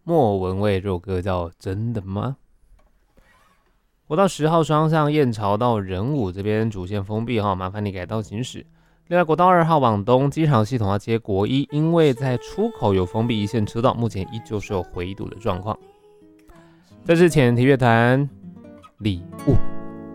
莫文蔚这首歌叫《真的吗》。国道10号双向燕巢到仁武这边主线封闭麻烦你改道行驶。另外，国道2号往东机场系统要接国一，因为在出口有封闭一线车道，目前依旧是有回堵的状况。这是前提乐坛礼物。